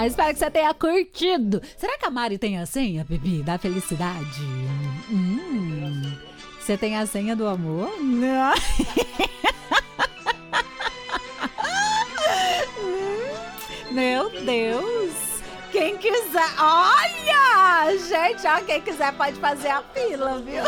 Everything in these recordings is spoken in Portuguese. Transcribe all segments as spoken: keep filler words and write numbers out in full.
Ah, espero que você tenha curtido. Será que a Mari tem a senha, Bibi, da felicidade? Hum, você tem a senha do amor? Não. Meu Deus. Quem quiser, olha, gente, ó, quem quiser pode fazer a fila, viu?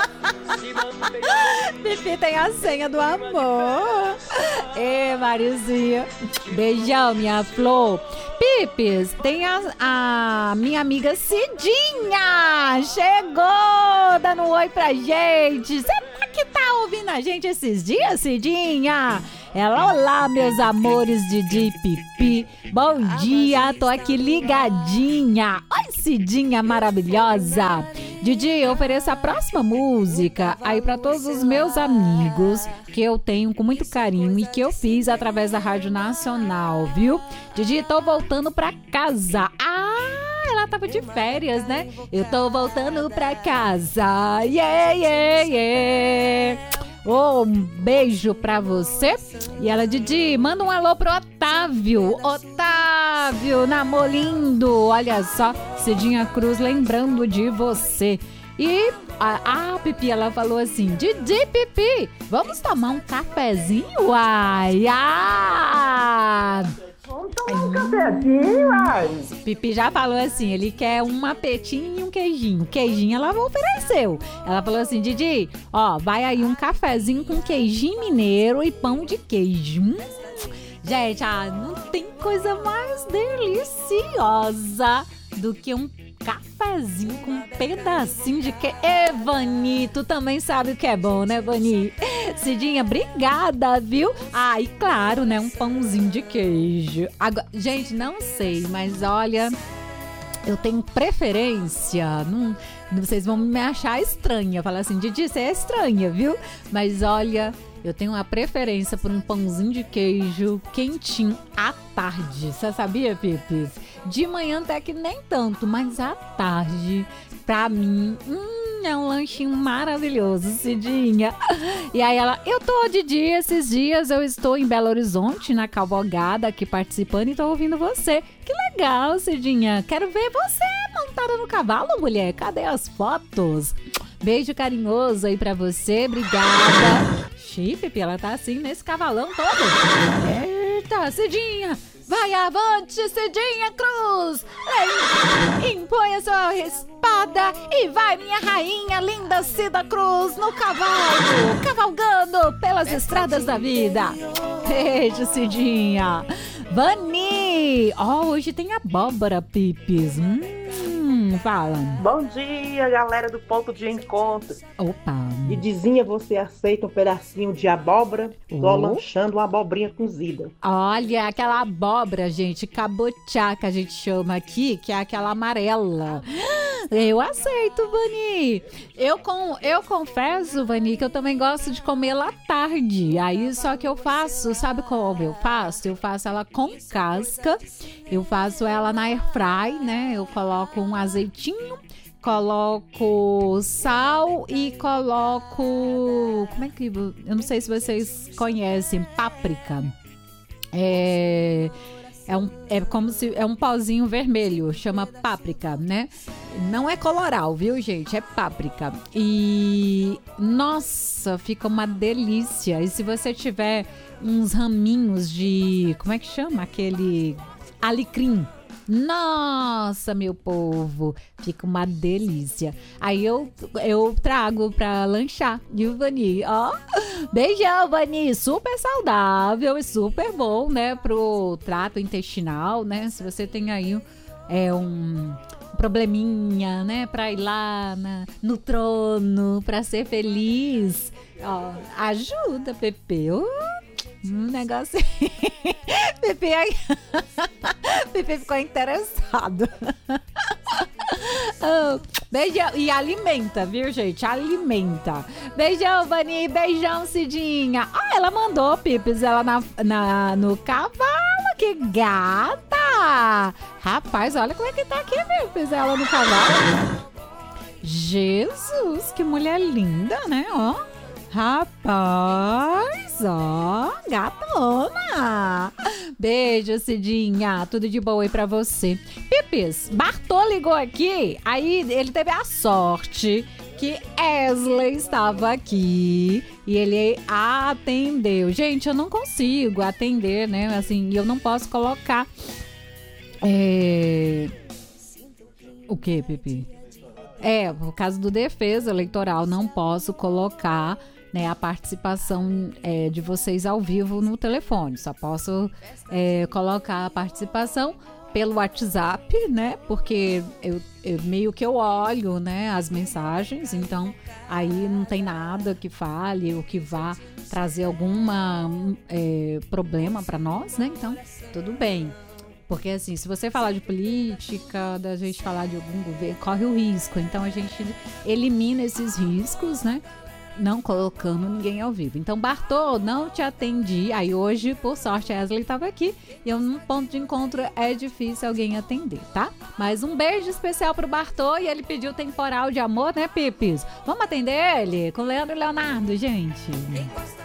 Pipi tem a senha do amor. Ê, Marizinha, beijão, minha flor. Pipis, tem a, a minha amiga Cidinha. Chegou, dando um oi pra gente. Será que tá ouvindo a gente esses dias, Cidinha? Ela, olá, meus amores de D Pipi. Bom dia, tô aqui ligadinha. Oi, Cidinha maravilhosa. Didi, eu ofereço a próxima música aí pra todos os meus amigos que eu tenho com muito carinho e que eu fiz através da Rádio Nacional, viu? Didi, tô voltando pra casa. Ah, ela tava de férias, né? Eu tô voltando pra casa. Yeah, yeah, yeah. Oh, um beijo pra você. E ela, Didi, manda um alô pro Otávio. Otávio, namor lindo. Olha só, Cidinha Cruz lembrando de você. E a, a Pipi, ela falou assim: Didi, Pipi, vamos tomar um cafezinho? Ai, ah! Vamos tomar um cafezinho, ai. Pipi já falou assim, ele quer uma petinha e um queijinho. Queijinho ela ofereceu. Ela falou assim, Didi, ó, vai aí um cafezinho com queijinho mineiro e pão de queijo. Hum, gente, ah, não tem coisa mais deliciosa do que um cafezinho com um pedacinho de queijo. Ê, Vani, tu também sabe o que é bom, né, Vani? Cidinha, obrigada, viu? Ah, e claro, né, um pãozinho de queijo. Agora, gente, não sei, mas olha, eu tenho preferência, não, vocês vão me achar estranha, falar assim, Didi, você é estranha, viu? Mas olha, eu tenho uma preferência por um pãozinho de queijo quentinho à tarde. Você sabia, Pipis? De manhã até que nem tanto, mas à tarde, pra mim, hum, é um lanchinho maravilhoso, Cidinha. E aí ela, eu tô de dia, esses dias eu estou em Belo Horizonte, na Cavalgada, aqui participando e tô ouvindo você. Que legal, Cidinha. Quero ver você montada no cavalo, mulher. Cadê as fotos? Beijo carinhoso aí pra você, obrigada. Xiii, Pipi, ela tá assim nesse cavalão todo. Eita, Cidinha. Vai avante, Cidinha Cruz! Impõe a sua espada e vai, minha rainha linda Cida Cruz, no cavalo, cavalgando pelas estradas da vida. Beijo, Cidinha. Vani! Ó, oh, hoje tem abóbora, Pipis. Hum, fala. Bom dia, galera do Ponto de Encontro. Opa. E dizinha, você aceita um pedacinho de abóbora? Tô Oh. lanchando uma abobrinha cozida. Olha, aquela abóbora, gente, cabotiá que a gente chama aqui, que é aquela amarela. Eu aceito, Vani. Eu, com, eu confesso, Vani, que eu também gosto de comê-la à tarde. Aí, só que eu faço, sabe como eu faço? Eu faço ela com casca. Eu faço ela na airfry, né? Eu coloco um azeitinho, coloco sal e coloco... Como é que... Eu não sei se vocês conhecem, páprica. É... É, um, é como se... É um pauzinho vermelho, chama páprica, né? Não é coloral, viu, gente? É páprica. E... Nossa, fica uma delícia. E se você tiver uns raminhos de... Como é que chama? Aquele... Alecrim. Nossa, meu povo, fica uma delícia. Aí eu, eu trago pra lanchar, viu, Vani? Ó, beijão, Vani, super saudável e super bom, né, pro trato intestinal, né? Se você tem aí é, um probleminha, né, pra ir lá na, no trono, pra ser feliz, ó, ajuda, Pepe. Uh, um negócio... Pepe aí... Pepe ficou interessado. Oh, beijão. E alimenta, viu, gente? Alimenta. Beijão, Vani. Beijão, Cidinha. Ah, ela mandou, Pipis, ela na, na, no cavalo. Que gata. Rapaz, olha como é que tá aqui, Pipis, ela no cavalo. Jesus, que mulher linda, né? Ó. Rapaz, ó, gatona. Beijo, Cidinha. Tudo de boa aí pra você. Pipis, Bartô ligou aqui. Aí ele teve a sorte que Wesley estava aqui e ele atendeu. Gente, eu não consigo atender, né? Assim, eu não posso colocar... É... O que, Pipi? É, por causa do defesa eleitoral, não posso colocar, né, a participação é, de vocês ao vivo no telefone. Só posso é, colocar a participação pelo WhatsApp, né? Porque eu, eu meio que eu olho, né, as mensagens, então aí não tem nada que fale ou que vá trazer alguma é, problema para nós, né? Então, tudo bem. Porque assim, se você falar de política, da gente falar de algum governo, corre o risco. Então a gente elimina esses riscos, né? Não colocando ninguém ao vivo. Então, Bartô, não te atendi. Aí hoje, por sorte, a Wesley estava aqui. E eu, num ponto de encontro, é difícil alguém atender, tá? Mas um beijo especial pro Bartô. E ele pediu Temporal de Amor, né, Pipis? Vamos atender ele? Com o Leandro e Leonardo, gente.